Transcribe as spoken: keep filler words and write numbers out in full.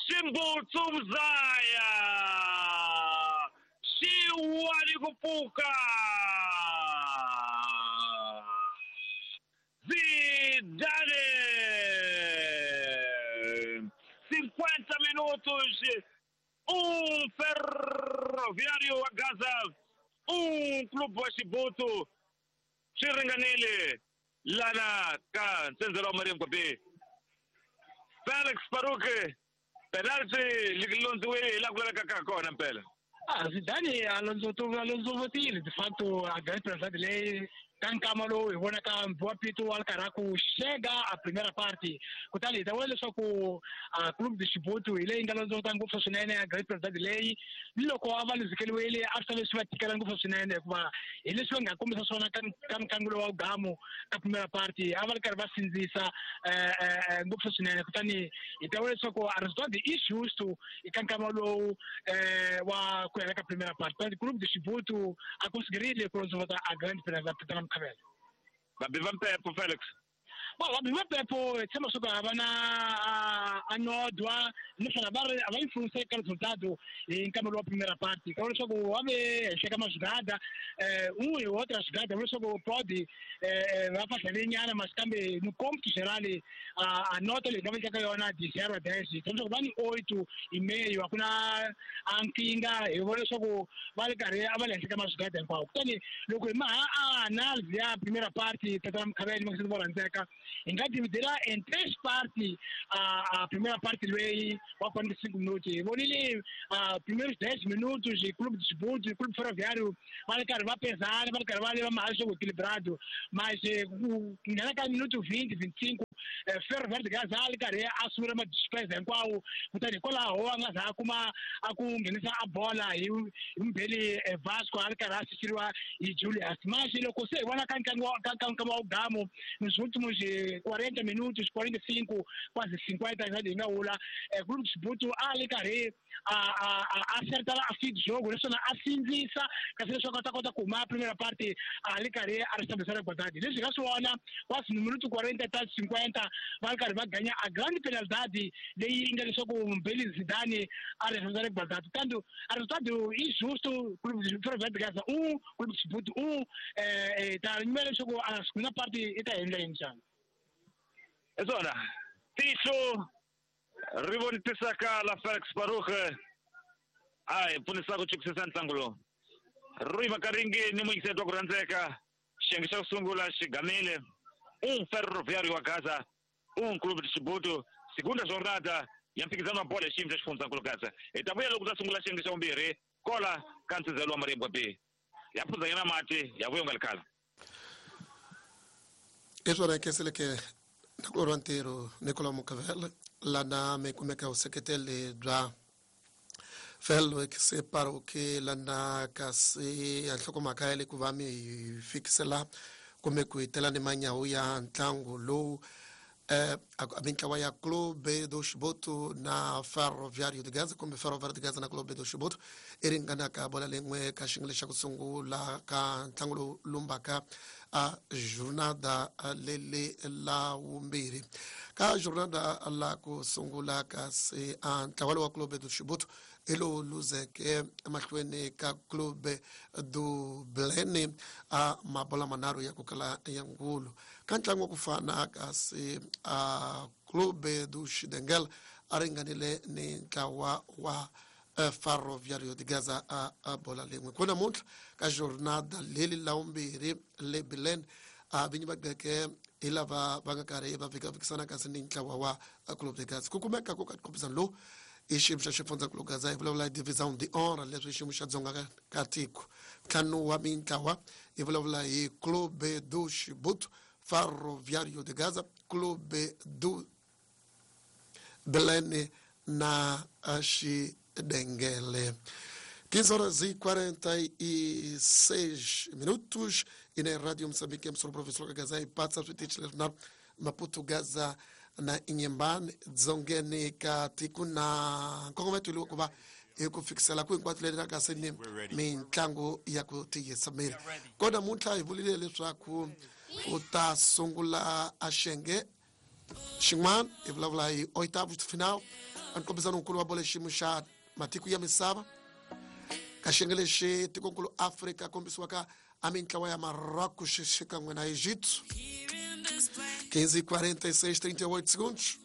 Shimbutsu Mzaya Shiwani kupuka Zidane cinquanta minutos um Ferroviário a Gaza um Clube Washibutu Chiringanile Lana Ka Tenzelo Mariam Kwabe Felix Paruke penalty Ligilonzo la quella kakakona mpela. Ah, Zidane Alonso Tove Alonso Votile, de fato a grande presença dele Kankamalo e vona ka Boapito Alcaraco chega a primeira parte. Kutali, da wale só com a clube de Chibutu, ele ainda não tá com funcionando a grande presença dele. Lilo ko avali zikelo ele after le swati kala ngo funcionando kwa ele só nga começa só na kan kan kangulo wa gamo a primeira parte. Avali karva sinzisa eh eh ngo funcionando kutani itawale só com a resultado injusto e Kankamalo eh wa kwa a primeira parte. O clube de Chibutu a conseguir ele cruzar a grande presença Cabelo. Babi Vampepo, Felix. Bom, Babi Vampepo, temos que agora na a Nodua, não fala barra, a influência que o resultado em Camarão a primeira parte. Então, só que o homem chega uma jogada, um e outra jogada, só que pode vai fazer linha, mas também no cômputo geral a nota ele deve chegar na de zero a dez. Então, só que oito e meio, a kuna ankinga, eu vou só que vale carreira, a valência que é uma jogada em pau. Então, logo mais a análise a primeira parte, Tataram Cabelo, mas não vou lançar. Enquanto dividirá em três partes a, a primeira parte do E I, quarenta e cinco minutos. Vou ali, a primeiros dez minutos de clube de Chibutu, de clube ferroviário, vai vai pesar, vai vai levar mais jogo equilibrado, mas naquele minuto vinte, vinte e cinco, ferroviário de Gaza, ali cara, assumir uma despesa em qual o tani cola ou a Gaza como a com a bola e um dele Vasco, ali cara, assistiu a e Julius, mas ele consegue, vai na canca canca como o Gamo nos últimos quarenta minutos, quarenta e cinco, quase cinquenta já de Naula, é grupo de Chibutu, ali cara, a a acertar a fim de jogo, isso na asinzisa, que a seleção conta conta com a primeira parte ali cara, a restabelecer a igualdade. Nesse caso, olha, quase no minuto quarenta e cinquenta, vai cara vai ganhar a grande penalidade, daí ainda só com um Beli Zidane a restabelecer a igualdade. Portanto, a resultado injusto, clube de Ferroviário de Gaza um, clube de Chibutu um, tá no meio jogo a segunda parte está ainda em chão. Zona, Ticho, Rivoni Tisaka, la Felix Baruch, ai, Punisago Chuk Santangulo, Rui Makaringi, Nimuise Doguranzeka, Shengisha Sungula, Shigamele, um Ferroviário a Gaza, um clube de Chibutu, segunda jornada, yampikizano a bola Shimja Funtangulo Gaza. E também a Lugusa Sungula Shengisha Umbere, Cola, Cantizelo Maria Bobi. Yapuza Yana Mati, Yavu Galkala. Eso era que se le que Corantero Nicola Mucavel, lana me come que o secretele dra fello que se paro que lana case al soko makaele kuvami fixela come que tela ne manya uya ntango lo eh abinka waya clube do Chibutu na Ferroviário de Gaza come Ferroviário de Gaza na clube do Chibutu eringana ka bola lengwe ka shinglisha kusungula ka ntango lumbaka a jornada lele la umbiri ka jornada la ku sungula ka se an tawalo wa clube do Chibutu elo luze ke mahlweni ka clube do Belene a mabola manaro ya kukala yangulu kantlango kufana ka se a clube do Shidengel aringanile ni kawa wa Uh, Ferroviário de Gaza a, a bola lengwe kuna montra ka jornada leli la umbiri le Belen a binyibaga ke ilava vanga kare va vika vikisana ka sininka wa a clube de Gaza kukumeka ko ka kopisa lo ishim sha shifonza ku Gaza ivula la division de honre leswi shim sha dzonga ka tiko kanu wa minkawa ivula la i clube do Chibutu Ferroviário de Gaza clube do Belen na ashi Dengele. quinze horas e quarenta e seis minutos e na Rádio Moçambique sobre o professor Gaza e passa o título na Maputo Gaza na Inhemban Zongene Katikuna como é que ele vai eu fixa lá com enquanto ele na casa nem mintango ya kutia samir kona munta ivulile leswa ku uta sungula ashenge Shingman ivula i oitavos de final ankombisana nkulu wa bola ximu xa matiko ya misava ka xengelexi tikonkulu Afrika kombisiwaka a mintlawa ya Marrocos xikan'we na Egito. quinze e quarenta e seis, trinta e oito segundos.